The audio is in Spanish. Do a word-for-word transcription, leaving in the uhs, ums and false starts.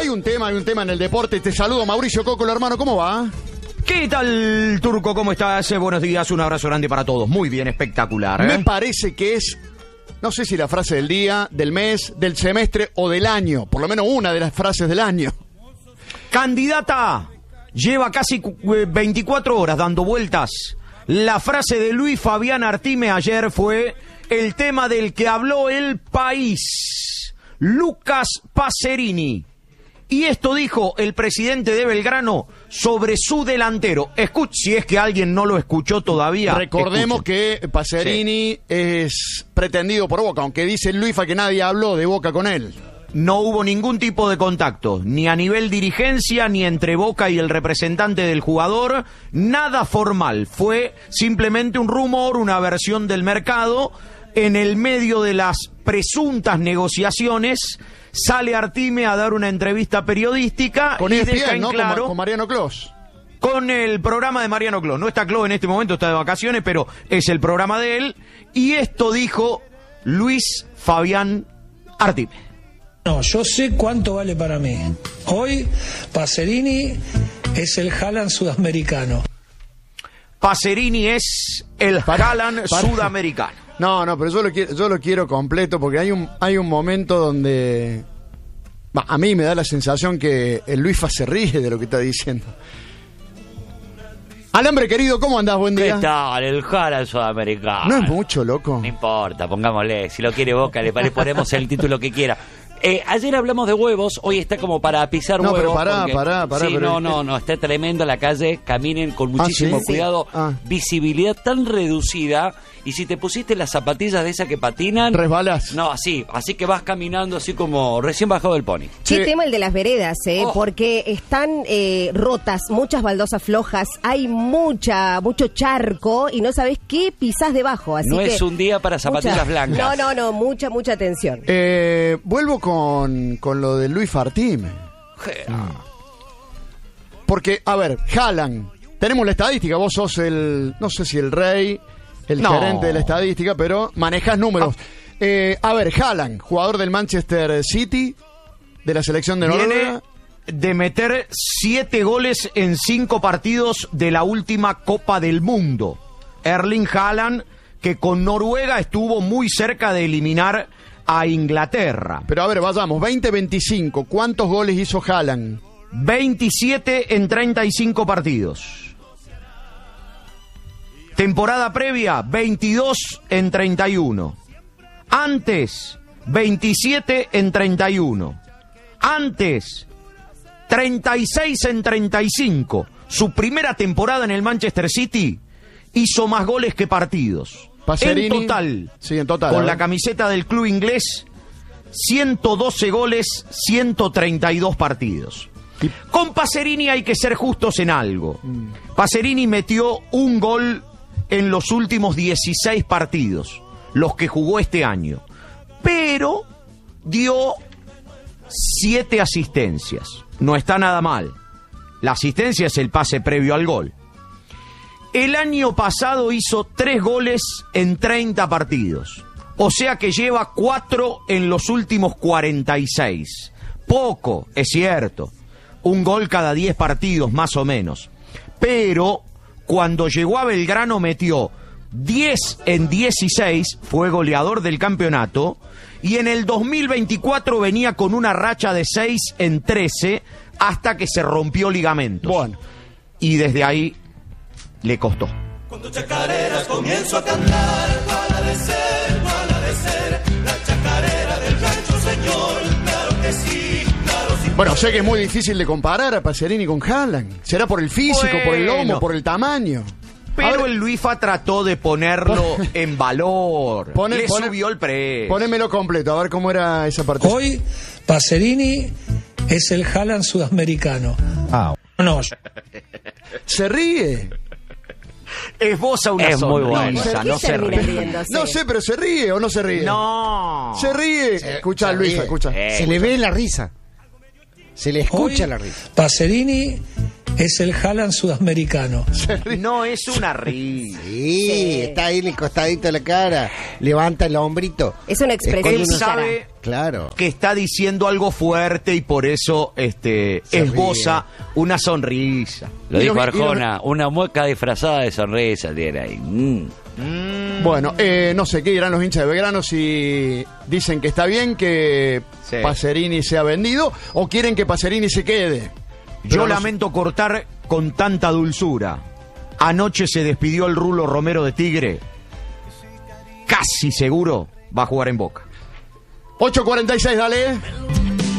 hay un tema, hay un tema en el deporte. Te saludo, Mauricio Cocolo, hermano, ¿cómo va? ¿Qué tal, Turco? ¿Cómo estás? Buenos días, un abrazo grande para todos. Muy bien, espectacular, ¿eh? Me parece que es, no sé si la frase del día, del mes, del semestre o del año. Por lo menos una de las frases del año. Candidata, lleva casi veinticuatro horas dando vueltas. La frase de Luis Fabián Artime ayer fue el tema del que habló el país. Lucas Pacerini. Y esto dijo el presidente de Belgrano sobre su delantero. Escuche, si es que alguien no lo escuchó todavía. Recordemos escuchen. que Pacerini sí. es pretendido por Boca, aunque dice Luifa que nadie habló de Boca con él. No hubo ningún tipo de contacto, ni a nivel dirigencia, ni entre Boca y el representante del jugador. Nada formal. Fue simplemente un rumor, una versión del mercado. En el medio de las presuntas negociaciones, sale Artime a dar una entrevista periodística con y E S P N, deja en ¿no? claro, con, con Mariano Clos. Con el programa de Mariano Clos. No está Clos en este momento, está de vacaciones, pero es el programa de él. Y esto dijo Luis Fabián Artime. No, yo sé cuánto vale para mí. Hoy Pacerini es el Haaland sudamericano. Pacerini es el Haaland sudamericano. No, no, pero yo lo quiero, yo lo quiero completo porque hay un, hay un momento donde bah, a mí me da la sensación que el Luisfa se ríe de lo que está diciendo. Alambre querido, ¿cómo andás? Buen día. ¿Qué tal? El Haaland sudamericano. No es mucho, loco. No importa, pongámosle. Si lo quiere Boca, le ponemos el título que quiera. Eh, ayer hablamos de huevos, hoy está como para pisar no, huevos. No, pero pará, porque, pará, pará. Sí, pero no, el... no, no, está tremendo la calle, caminen con muchísimo ¿Ah, sí? cuidado. Sí. Ah. Visibilidad tan reducida, y si te pusiste las zapatillas de esas que patinan... Resbalás. No, así, así que vas caminando así como recién bajado del pony. Qué Sí. tema el de las veredas, ¿eh? Oh. Porque están eh, rotas, muchas baldosas flojas, hay mucha, mucho charco y no sabés qué pisás debajo. Así No que es un día para zapatillas mucha, blancas. No, no, no, mucha, mucha atención. Eh, vuelvo con, con lo de Luis Artime. Porque, a ver, Haaland, tenemos la estadística, vos sos el, no sé si el rey, el no. gerente de la estadística, pero manejás números. Ah. Eh, a ver, Haaland, jugador del Manchester City, de la selección de Viene Noruega. de meter siete goles en cinco partidos de la última Copa del Mundo. Erling Haaland, que con Noruega estuvo muy cerca de eliminar a Inglaterra. Pero a ver, vayamos, veinte veinticinco, ¿cuántos goles hizo Haaland? veintisiete en treinta y cinco partidos. Temporada previa, veintidós en treinta y uno. Antes, veintisiete en treinta y uno. Antes, treinta y seis en treinta y cinco. Su primera temporada en el Manchester City hizo más goles que partidos. Pacerini, en total, sí, en total, con la camiseta del club inglés, ciento doce goles, ciento treinta y dos partidos. Y... Con Pacerini hay que ser justos en algo. Mm. Pacerini metió un gol en los últimos dieciséis partidos, los que jugó este año, pero dio siete asistencias. No está nada mal. La asistencia es el pase previo al gol. El año pasado hizo tres goles en treinta partidos. O sea que lleva cuatro en los últimos cuarenta y seis. Poco, es cierto. Un gol cada diez partidos, más o menos. Pero cuando llegó a Belgrano metió diez en dieciséis, fue goleador del campeonato. Y en el dos mil veinticuatro venía con una racha de seis en trece hasta que se rompió ligamentos. Bueno. Y desde ahí le costó. Cuando chacareras comienzo a cantar, para de ser, para de ser, la chacarera del rancho, señor, claro que sí, claro sí. Bueno, sé que es muy difícil de comparar a Pacerini con Haaland. ¿Será por el físico, bueno, por el lomo, por el tamaño? Pero el Luifa trató de ponerlo en valor. Pone, Le pone, subió el precio. Ponémelo completo, a ver cómo era esa parte. Hoy Pacerini es el Haaland sudamericano. Ah. No. Se ríe. Esboza una Es muy sonrisa, bueno. no se ríe. Riéndose? No sé, pero ¿se ríe o no se ríe? No. Se ríe. Se- escucha se Luisa, ríe. escucha. Eh, Se le ve la risa. Se le escucha Hoy la risa. Pacerini es el Haaland sudamericano. No es una risa. Sí, Sí. está ahí en el costadito de la cara, levanta el hombrito. Es una expresión. Él Esconde una- sabe Claro. que está diciendo algo fuerte y por eso este, Se esboza una sonrisa. Lo Y dijo los- y los- Arjona, una mueca disfrazada de sonrisa tiene ahí. Mm. Bueno, eh, no sé qué dirán los hinchas de Belgrano si dicen que está bien que Sí. Pacerini sea vendido o quieren que Pacerini se quede. Yo Pero no lamento cortar con tanta dulzura. Anoche se despidió el Rulo Romero de Tigre. Casi seguro va a jugar en Boca. ocho cuarenta y seis, dale.